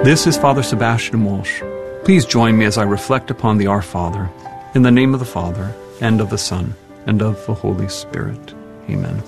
This is Father Sebastian Walsh. Please join me as I reflect upon the Our Father, in the name of the Father, and of the Son, and of the Holy Spirit. Amen.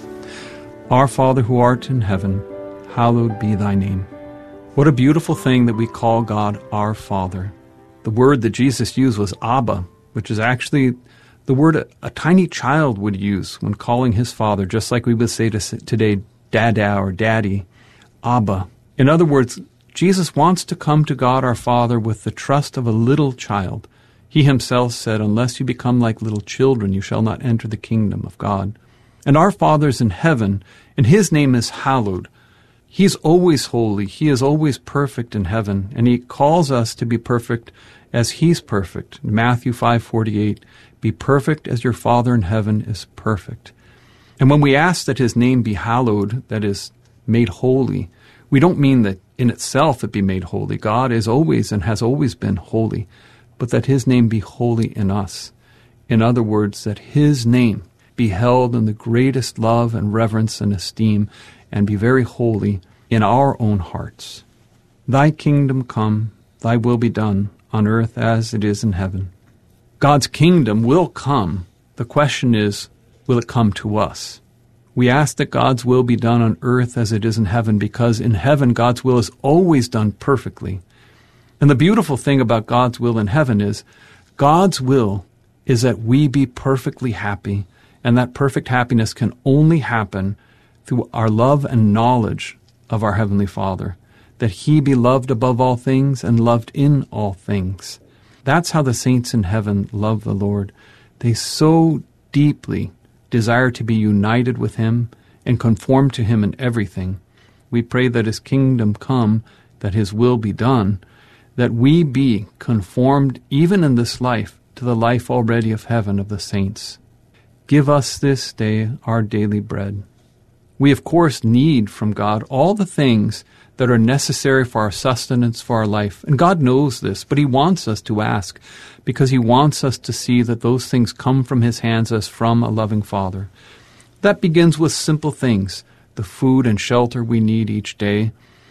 Our Father who art in heaven, hallowed be thy name. What a beautiful thing that we call God our Father. The word that Jesus used was Abba, which is actually the word a tiny child would use when calling his father, just like we would say today, Dada or Daddy, Abba. In other words, Jesus wants to come to God our Father with the trust of a little child. He himself said, unless you become like little children, you shall not enter the kingdom of God. And our Father is in heaven, and his name is hallowed. He is always holy. He is always perfect in heaven, and he calls us to be perfect as he's perfect. Matthew 5:48, be perfect as your Father in heaven is perfect. And when we ask that his name be hallowed, that is, made holy, we don't mean that in itself it be made holy. God is always and has always been holy, but that his name be holy in us. In other words, that his name be held in the greatest love and reverence and esteem, and be very holy in our own hearts. Thy kingdom come, thy will be done, on earth as it is in heaven. God's kingdom will come. The question is, will it come to us? We ask that God's will be done on earth as it is in heaven, because in heaven God's will is always done perfectly. And the beautiful thing about God's will in heaven is God's will is that we be perfectly happy, and that perfect happiness can only happen through our love and knowledge of our Heavenly Father, that he be loved above all things and loved in all things. That's how the saints in heaven love the Lord. They so deeply desire to be united with him and conform to him in everything. We pray that his kingdom come, that his will be done, that we be conformed even in this life to the life already of heaven of the saints. Give us this day our daily bread. We, of course, need from God all the things that are necessary for our sustenance, for our life. And God knows this, but he wants us to ask, because he wants us to see that those things come from his hands as from a loving Father. That begins with simple things, the food and shelter we need each day,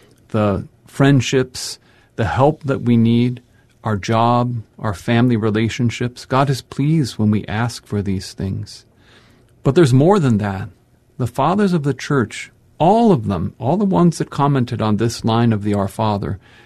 the friendships, the help that we need, our job, our family relationships. God is pleased when we ask for these things. But there's more than that. The fathers of the church, all of them, all the ones that commented on this line of the Our Father,